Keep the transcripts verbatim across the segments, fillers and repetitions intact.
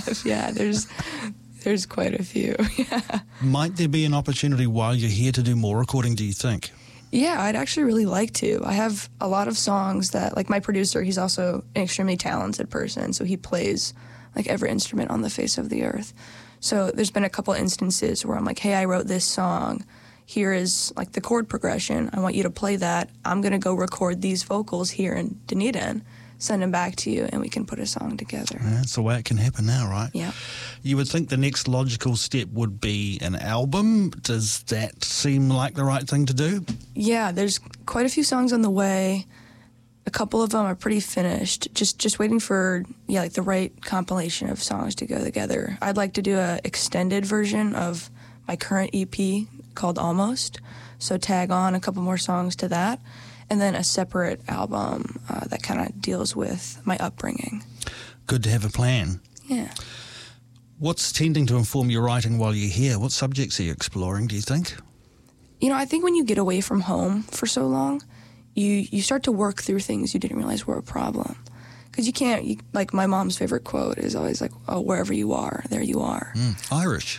have. Yeah, there's there's quite a few. Yeah. Might there be an opportunity while you're here to do more recording, do you think? Yeah, I'd actually really like to. I have a lot of songs that, like my producer, he's also an extremely talented person, so he plays like every instrument on the face of the earth. So there's been a couple instances where I'm like, hey, I wrote this song. Here is like the chord progression. I want you to play that. I'm going to go record these vocals here in Dunedin, send them back to you, and we can put a song together. That's the way it can happen now, right? Yeah. You would think the next logical step would be an album. Does that seem like the right thing to do? Yeah, there's quite a few songs on the way. A couple of them are pretty finished. Just just waiting for, yeah, like the right compilation of songs to go together. I'd like to do a extended version of my current E P called Almost. So tag on a couple more songs to that. And then a separate album uh, that kind of deals with my upbringing. Good to have a plan. Yeah. What's tending to inform your writing while you're here? What subjects are you exploring, do you think? You know, I think when you get away from home for so long, you, you start to work through things you didn't realize were a problem. Because you can't, you, like my mom's favorite quote is always like, oh, wherever you are, there you are. Mm, Irish.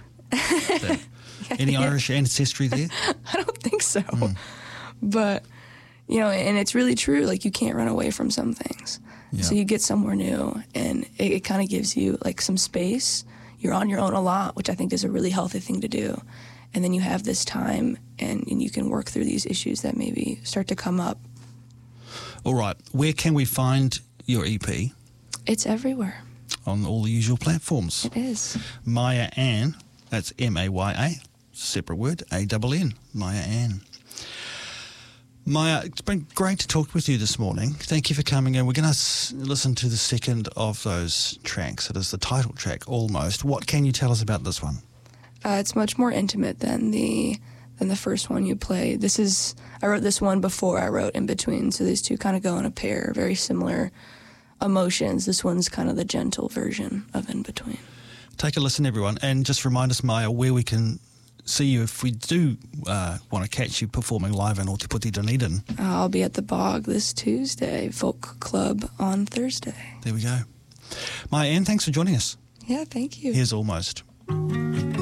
Any Irish ancestry there? I don't think so. Mm. But, you know, and it's really true. Like, you can't run away from some things. Yeah. So you get somewhere new, and it, it kind of gives you, like, some space. You're on your own a lot, which I think is a really healthy thing to do. And then you have this time, and, and you can work through these issues that maybe start to come up. All right. Where can we find your E P? It's everywhere. On all the usual platforms. It is. Maya Ann, that's M A Y A, separate word, A N N, Maya Ann. Maya, it's been great to talk with you this morning. Thank you for coming in. We're going to s- listen to the second of those tracks. It is the title track, Almost. What can you tell us about this one? Uh, it's much more intimate than the than the first one you played. This is, I wrote this one before I wrote In Between, so these two kind of go in a pair, very similar emotions. This one's kind of the gentle version of In Between. Take a listen, everyone, and just remind us, Maya, where we can see you if we do uh, want to catch you performing live in Ōtepoti Dunedin. Uh, I'll be at the Bog this Tuesday, Folk Club on Thursday. There we go. Maya Ann, thanks for joining us. Yeah, thank you. Here's Almost.